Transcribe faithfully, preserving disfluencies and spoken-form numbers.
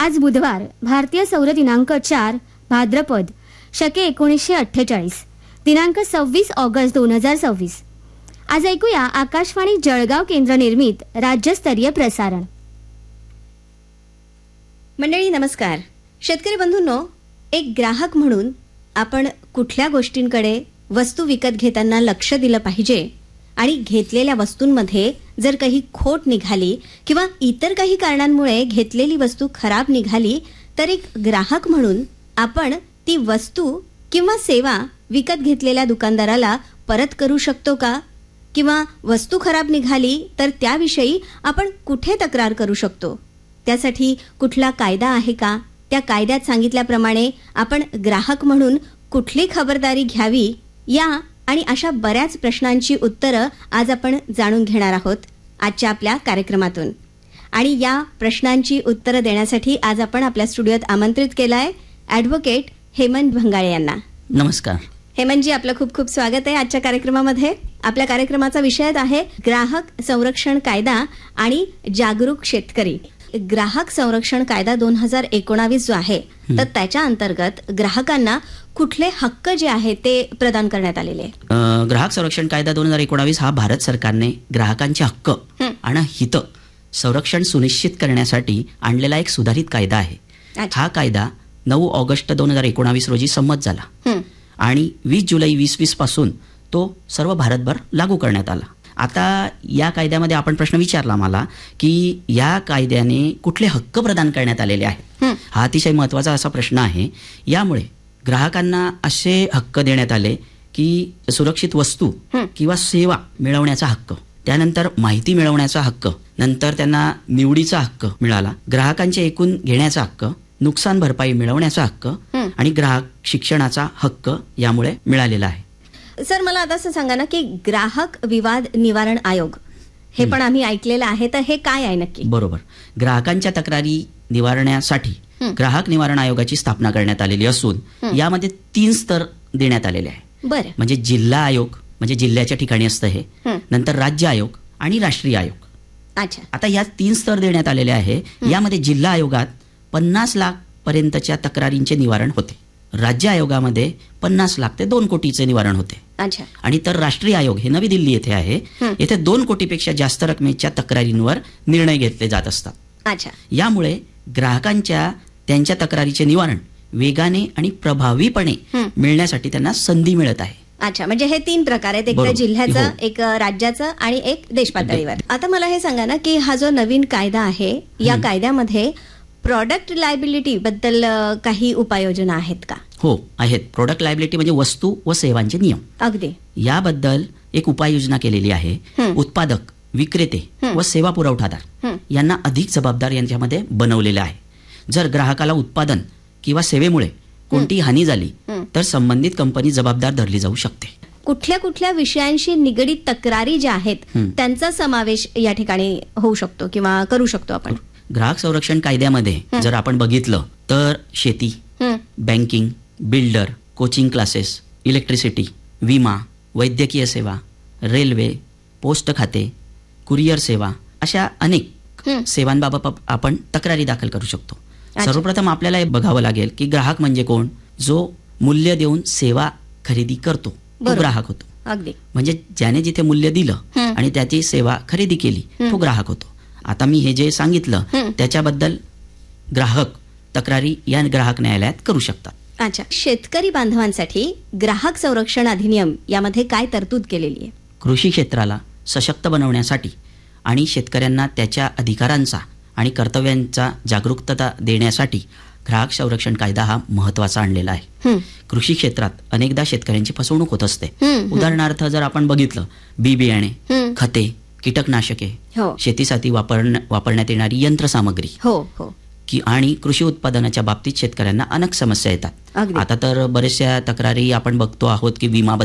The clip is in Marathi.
आज बुधवार, भारतीय सौर दिनांक चार भाद्रपद शके एकोणीसशे अठ्ठेचाळीस, दिनांक सव्वीस ऑगस्ट दोन हजार सव्वीस. आज ऐकूया आकाशवाणी जळगाव केंद्र निर्मित राज्यस्तरीय प्रसारण. मंडळी नमस्कार. शेतकरी बंधूंनो, एक ग्राहक म्हणून आपण कुठल्या गोष्टींकडे वस्तू विकत घेताना लक्ष दिलं पाहिजे आणि घेतलेल्या वस्तूंमध्ये जर काही खोट निघाली किंवा इतर काही कारणांमुळे घेतलेली वस्तू खराब निघाली तर एक ग्राहक म्हणून आपण ती वस्तू किंवा सेवा विकत घेतलेल्या दुकानदाराला परत करू शकतो का? किंवा वस्तू खराब निघाली तर त्याविषयी आपण कुठे तक्रार करू शकतो? त्यासाठी कुठला कायदा आहे का? त्या कायद्यात सांगितल्याप्रमाणे आपण ग्राहक म्हणून कुठली खबरदारी घ्यावी, या आणि अशा बऱ्याच प्रश्नांची उत्तरं आज आपण जाणून घेणार आहोत आजच्या आपल्या कार्यक्रमातून. आणि या प्रश्नांची उत्तरं देण्यासाठी आज आपण आपल्या स्टुडिओत आमंत्रित केलंय ॲडव्होकेट हेमंत भंगाळे यांना. नमस्कार हेमंतजी, आपलं खूप खूप स्वागत आहे आजच्या कार्यक्रमामध्ये. आपल्या कार्यक्रमाचा विषय आहे ग्राहक संरक्षण कायदा आणि जागरूक शेतकरी. ग्राहक संरक्षण कायदा दोन हजार एकोणावीस जो आहे तर त्याच्या अंतर्गत ग्राहकांना कुठले हक्क जे आहेत ते प्रदान करण्यात आलेले आहे? ग्राहक संरक्षण कायदा दोन हजार एकोणावीस हा भारत सरकारने ग्राहकांचे हक्क आणि हित संरक्षण सुनिश्चित करण्यासाठी आणलेला एक सुधारित कायदा आहे. हा कायदा नऊ ऑगस्ट दोन हजार एकोणावीस रोजी संमत झाला आणि वीस जुलै वीस वीस पासून तो सर्व भारतभर लागू करण्यात आला. आता या कायद्यामध्ये आपण प्रश्न विचारला मला की या कायद्याने कुठले हक्क प्रदान करण्यात आलेले आहेत. हा अतिशय महत्त्वाचा असा प्रश्न आहे. यामुळे ग्राहकांना असे हक्क देण्यात आले की सुरक्षित वस्तू किंवा सेवा मिळवण्याचा हक्क, त्यानंतर माहिती मिळवण्याचा हक्क, नंतर त्यांना निवडीचा हक्क मिळाला, ग्राहकांचे एकूण घेण्याचा हक्क, नुकसान भरपाई मिळवण्याचा हक्क आणि ग्राहक शिक्षणाचा हक्क यामुळे मिळालेला आहे. सर, मला आता असं सांगा ना की ग्राहक विवाद निवारण आयोग हे पण आम्ही ऐकलेलं आहे, तर हे काय आहे नक्की? बरोबर. ग्राहकांच्या तक्रारी निवारण्यासाठी ग्राहक निवारण आयोगाची स्थापना करण्यात आलेली असून यामध्ये तीन स्तर देण्यात आलेले आहे. बरं. म्हणजे जिल्हा आयोग, म्हणजे जिल्ह्याच्या ठिकाणी असतं हे, नंतर राज्य आयोग आणि राष्ट्रीय आयोग. अच्छा. आता या तीन स्तर देण्यात आलेले आहे. यामध्ये जिल्हा आयोगात पन्नास लाख पर्यंतच्या तक्रारींचे निवारण होते. राज्य आयोगामध्ये पन्नास लाख ते दोन कोटीचे निवारण होते. अच्छा. आणि तर राष्ट्रीय आयोग हे नवी दिल्ली येथे आहे. येथे दोन कोटीपेक्षा जास्त रकमेच्या तक्रारींवर निर्णय घेतले जात असतात. अच्छा. यामुळे ग्राहकांच्या त्यांच्या तक्रारीचे निवारण वेगाने आणि प्रभावीपणे मिळण्यासाठी त्यांना संधी मिळत आहे. अच्छा, म्हणजे हे तीन प्रकार आहेत, एक जिल्ह्याचं, एक राज्याचं आणि एक देश पातळीवर. आता मला हे सांगा ना की हा जो नवीन कायदा आहे या कायद्यामध्ये प्रॉडक्ट लायबिलिटी बद्दल काही उपाययोजना आहेत का? हो, आहेत. प्रोडक्ट लायबिलिटी म्हणजे वस्तू व सेवांचे नियम. अगदी. याबद्दल एक उपाययोजना केलेली आहे. उत्पादक, विक्रेते व सेवा पुरवठादार यांना अधिक जबाबदार यांच्यामध्ये बनवलेलं आहे. जर ग्राहकाला उत्पादन किंवा सेवेमुळे कोणती हानी झाली तर संबंधित कंपनी जबाबदार धरली जाऊ शकते. कुठल्या कुठल्या विषयांशी निगडीत तक्रारी ज्या आहेत त्यांचा समावेश या ठिकाणी होऊ शकतो किंवा करू शकतो आपण? ग्राहक संरक्षण कायद्यामध्ये जर आपण बघितलं तर शेती, banking, builder, coaching classes, electricity, विमा, वैद्यकीय सेवा, रेल्वे, पोस्ट खाते, कुरिअर सेवा, अशा अनेक सेवांबाबत आपण तक्रारी दाखल करू शकतो. सर्वप्रथम आपल्याला हे बघावं लागेल की ग्राहक म्हणजे कोण? जो मूल्य देऊन सेवा खरेदी करतो तो ग्राहक होतो. अगदी. म्हणजे ज्याने जिथे मूल्य दिलं आणि त्याची सेवा खरेदी केली तो ग्राहक होतो. आता मी हे जे सांगितलं त्याच्याबद्दल ग्राहक तक्रारी या ग्राहक न्यायालयात करू शकतात. अच्छा. शेतकरी बांधवांसाठी ग्राहक संरक्षण अधिनियम यामध्ये काय तरतूद केलेली आहे? कृषी क्षेत्राला सशक्त बनवण्यासाठी आणि शेतकऱ्यांना त्याच्या अधिकारांचा आणि कर्तव्यांचा जागरूकता देण्यासाठी ग्राहक संरक्षण कायदा हा महत्वाचा आणलेला आहे. कृषी क्षेत्रात अनेकदा शेतकऱ्यांची फसवणूक होत असते. उदाहरणार्थ जर आपण बघितलं, बी बियाणे, खते, कीटकनाशके, शेतीसाठी वापरण्यात येणारी यंत्रसामग्री की आणि कृषी उत्पादनाच्या बाबतीत शेतकऱ्यांना अनेक समस्या येतात. आता तर बऱ्याचशा तक्रारी आपण बघतो आहोत की विमा